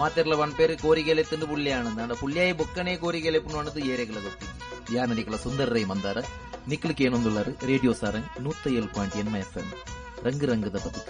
ಮಾತೆರ್ಲ ಒಂದ್ ಪೇರು ಕೋರಿಗೆಲೆ ತಿಂದು ಪುಳ್ಳಿ ಆನಂದ ಪುಳ್ಳಿಯಾಯಿ ಬೊಕ್ಕನೆ ಕೋರಿಗೆಲೆ ಪುಣ್ಣದು ಏರೆಗಳ ಗೊತ್ತಿ ಯಾನನಿಕಲ ಸುಂದರ ರೈ ಮಂದಾರ ನಿಕ್ಲಿಕ್ಕೆ ಏನೊಂದುಳ್ಳಾರು ರೇಡಿಯೋ ಸಾರಂಗ್ 107.8 FM ರಂಗು ರಂಗದ ಬದುಕು.